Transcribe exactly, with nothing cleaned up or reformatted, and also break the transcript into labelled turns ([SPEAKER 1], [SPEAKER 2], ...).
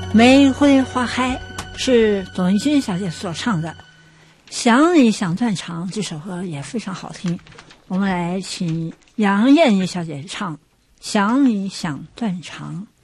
[SPEAKER 1] 玫瑰花开是董玉君小姐所唱的，想你想断肠这首歌也非常好听，我们来请杨燕妮小姐唱想你想断肠。